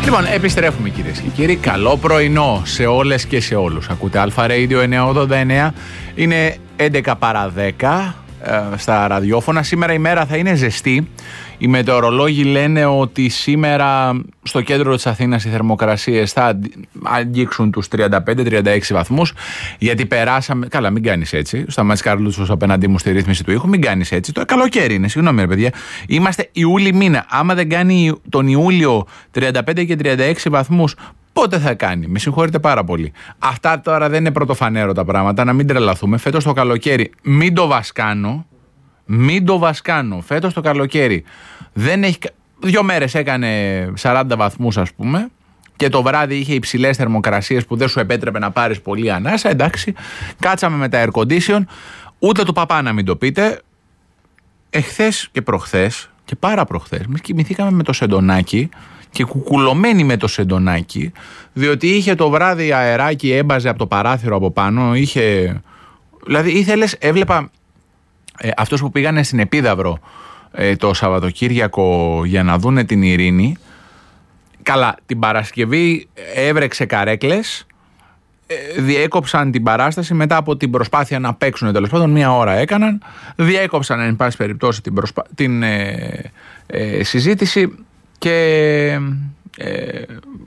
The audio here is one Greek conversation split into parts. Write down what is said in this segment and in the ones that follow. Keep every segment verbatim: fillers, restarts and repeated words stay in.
Λοιπόν, επιστρέφουμε κυρίες και κύριοι. Καλό πρωινό σε όλες και σε όλους. Ακούτε Αλφα Radio εννιακόσια ογδόντα εννέα. Είναι έντεκα παρά δέκα ε, στα ραδιόφωνα. Σήμερα η μέρα θα είναι ζεστή. Οι μετεωρολόγοι λένε ότι σήμερα στο κέντρο της Αθήνας οι θερμοκρασίες θα αγγίξουν τους τριάντα πέντε τριάντα έξι βαθμούς, γιατί περάσαμε. Καλά, μην κάνεις έτσι. Σταμάτης Καρλούτσος απέναντί μου στη ρύθμιση του ήχου. Μην κάνεις έτσι. Το καλοκαίρι είναι, συγγνώμη, ρε παιδιά. Είμαστε Ιούλη μήνα. Άμα δεν κάνει τον Ιούλιο τριάντα πέντε και τριάντα έξι βαθμούς, πότε θα κάνει? Με συγχωρείτε πάρα πολύ. Αυτά τώρα δεν είναι πρωτοφανέρο τα πράγματα, να μην τρελαθούμε. Φέτος το καλοκαίρι, μην το βασκάνω. Μην το βασκάνω. Φέτος το καλοκαίρι δεν έχει. Δύο μέρες έκανε σαράντα βαθμούς, ας πούμε, και το βράδυ είχε υψηλές θερμοκρασίες που δεν σου επέτρεπε να πάρεις πολύ ανάσα. Εντάξει, κάτσαμε με τα air condition. Ούτε του παπά να μην το πείτε. Εχθές και προχθές και πάρα προχθές, εμείς κοιμηθήκαμε με το σεντονάκι και κουκουλωμένοι με το σεντονάκι, διότι είχε το βράδυ αεράκι, έμπαζε από το παράθυρο από πάνω. Είχε. Δηλαδή ήθελες, έβλεπα. Ε, αυτούς που πήγανε στην Επίδαυρο ε, το Σαββατοκύριακο για να δούνε την ειρήνη, καλά, την Παρασκευή έβρεξε καρέκλες, ε, διέκοψαν την παράσταση μετά από την προσπάθεια να παίξουν, τέλος πάντων μία ώρα έκαναν, διέκοψαν εν πάση περιπτώσει την, προσπά... την ε, ε, συζήτηση και ε,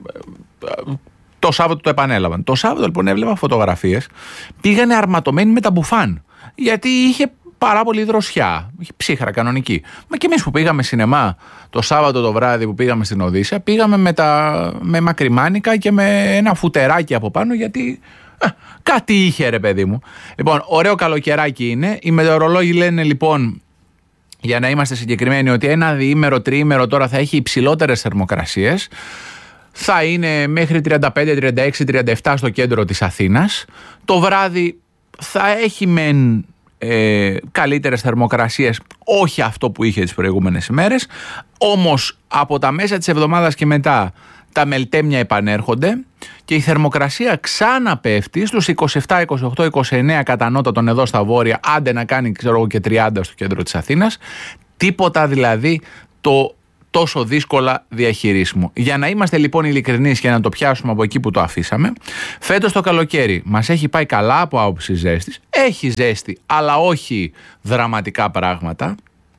το Σάββατο το επανέλαβαν. Το Σάββατο λοιπόν έβλεπα φωτογραφίες, πήγανε αρματωμένοι με τα μπουφάν, γιατί είχε πάρα πολύ δροσιά, ψύχρα κανονική. Μα και εμείς που πήγαμε σινεμά το Σάββατο το βράδυ που πήγαμε στην Οδύσσεια, πήγαμε με, τα, με μακριμάνικα και με ένα φουτεράκι από πάνω, γιατί α, κάτι είχε, ρε παιδί μου. Λοιπόν, ωραίο καλοκαιράκι είναι. Οι μετεωρολόγοι λένε λοιπόν, για να είμαστε συγκεκριμένοι, ότι ένα διήμερο, τριήμερο τώρα θα έχει υψηλότερες θερμοκρασίες. Θα είναι μέχρι τριάντα πέντε, τριάντα έξι, τριάντα επτά στο κέντρο της Αθήνας. Το βράδυ θα έχει μεν Ε, καλύτερες θερμοκρασίες, όχι αυτό που είχε τις προηγούμενες ημέρες, όμως από τα μέσα της εβδομάδας και μετά τα μελτέμια επανέρχονται και η θερμοκρασία ξαναπέφτει στους είκοσι επτά, είκοσι οκτώ, είκοσι εννέα κατανότατον εδώ στα βόρεια, άντε να κάνει ξέρω και τριάντα στο κέντρο της Αθήνας. Τίποτα δηλαδή το τόσο δύσκολα διαχειρίσιμο. Για να είμαστε λοιπόν ειλικρινείς και να το πιάσουμε από εκεί που το αφήσαμε, φέτος το καλοκαίρι μας έχει πάει καλά από άποψη ζέστης. Έχει ζέστη, αλλά όχι δραματικά πράγματα.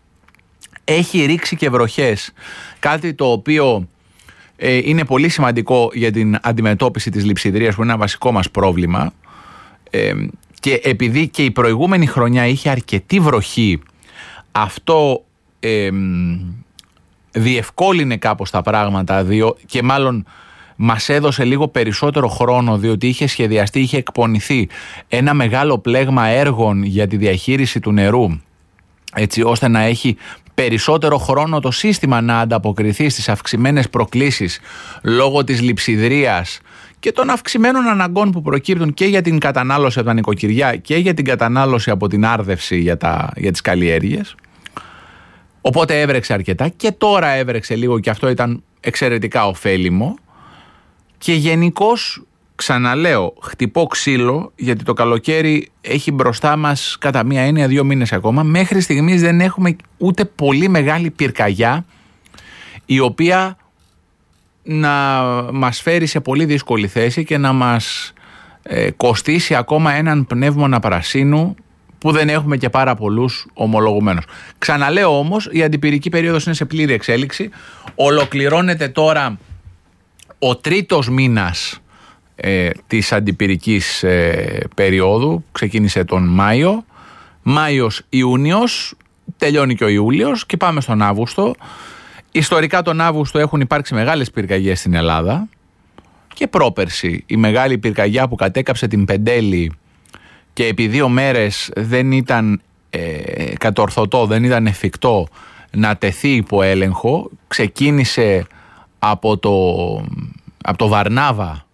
Έχει ρίξει και βροχές, κάτι το οποίο ε, είναι πολύ σημαντικό για την αντιμετώπιση της λειψιδρίας, που είναι ένα βασικό μας πρόβλημα. Ε, και επειδή και η προηγούμενη χρονιά είχε αρκετή βροχή, αυτό Ε, διευκόλυνε κάπως τα πράγματα διό, και μάλλον μας έδωσε λίγο περισσότερο χρόνο, διότι είχε σχεδιαστεί, είχε εκπονηθεί ένα μεγάλο πλέγμα έργων για τη διαχείριση του νερού, έτσι ώστε να έχει περισσότερο χρόνο το σύστημα να ανταποκριθεί στις αυξημένες προκλήσεις λόγω της λειψιδρίας και των αυξημένων αναγκών που προκύπτουν και για την κατανάλωση από τα νοικοκυριά και για την κατανάλωση από την άρδευση για, τα, για τις καλλιέργειες. Οπότε έβρεξε αρκετά και τώρα έβρεξε λίγο και αυτό ήταν εξαιρετικά ωφέλιμο και γενικώς, ξαναλέω, χτυπώ ξύλο, γιατί το καλοκαίρι έχει μπροστά μας κατά μία έννοια δύο μήνες ακόμα. Μέχρι στιγμής δεν έχουμε ούτε πολύ μεγάλη πυρκαγιά η οποία να μας φέρει σε πολύ δύσκολη θέση και να μας ε, κοστίσει ακόμα έναν πνεύμονα πρασίνου, που δεν έχουμε και πάρα πολλούς ομολογουμένως. Ξαναλέω όμως, η αντιπυρική περίοδος είναι σε πλήρη εξέλιξη. Ολοκληρώνεται τώρα ο τρίτος μήνας ε, της αντιπυρικής ε, περίοδου. Ξεκίνησε τον Μάιο. Μάιος, Ιούνιος, τελειώνει και ο Ιούλιος και πάμε στον Αύγουστο. Ιστορικά τον Αύγουστο έχουν υπάρξει μεγάλες πυρκαγιές στην Ελλάδα και πρόπερση η μεγάλη πυρκαγιά που κατέκαψε την Πεντέλη και επί δύο μέρες δεν ήταν ε, κατορθωτό, δεν ήταν εφικτό να τεθεί υπό έλεγχο. Ξεκίνησε από το, από το Βαρνάβα,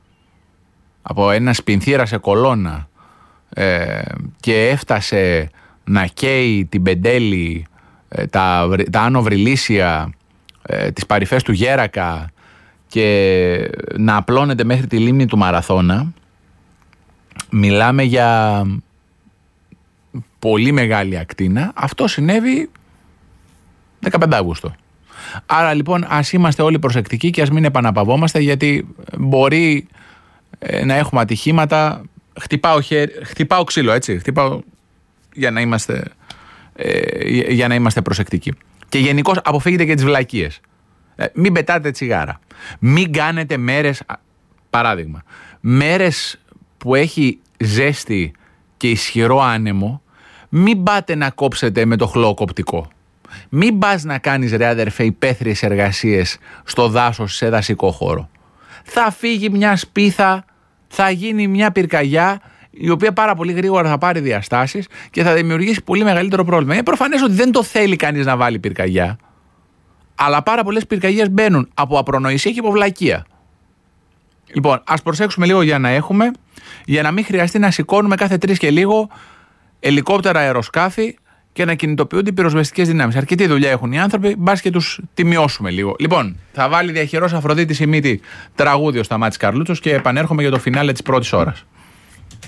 από ένα σπινθήρα σε κολόνα ε, και έφτασε να καίει την Πεντέλη, ε, τα, τα Άνω Βρυλίσια, ε, τις παρυφές του Γέρακα και να απλώνεται μέχρι τη λίμνη του Μαραθώνα. Μιλάμε για πολύ μεγάλη ακτίνα. Αυτό συνέβη δεκαπέντε Αυγούστου. Άρα λοιπόν ας είμαστε όλοι προσεκτικοί και ας μην επαναπαυόμαστε, γιατί μπορεί ε, να έχουμε ατυχήματα. Χτυπάω, χέρι, χτυπάω ξύλο, έτσι. Χτυπάω για να είμαστε, ε, για να είμαστε προσεκτικοί. Και γενικώς αποφύγετε και τις βλακίες. Ε, μην πετάτε τσιγάρα. Μην κάνετε μέρες, παράδειγμα, μέρες που έχει ζέστη και ισχυρό άνεμο, μην πάτε να κόψετε με το χλωοκοπτικό. Μην πας να κάνεις, ρε αδερφέ, υπαίθριες εργασίες στο δάσος, σε δασικό χώρο. Θα φύγει μια σπίθα, θα γίνει μια πυρκαγιά, η οποία πάρα πολύ γρήγορα θα πάρει διαστάσεις και θα δημιουργήσει πολύ μεγαλύτερο πρόβλημα. Είναι προφανές ότι δεν το θέλει κανείς να βάλει πυρκαγιά, αλλά πάρα πολλές πυρκαγιές μπαίνουν από απρονοησία και από βλακεία. Λοιπόν, ας προσέξουμε λίγο για να έχουμε, για να μην χρειαστεί να σηκώνουμε κάθε τρεις και λίγο ελικόπτερα, αεροσκάφη και να κινητοποιούνται οι πυροσβεστικές δυνάμεις. Αρκετή δουλειά έχουν οι άνθρωποι, μπας και τους τιμιώσουμε λίγο. Λοιπόν, θα βάλει διαχειρός Αφροδίτης η μύτη τραγούδι ο Σταμάτης Καρλούτσος και επανέρχομαι για το φινάλε της πρώτης ώρας.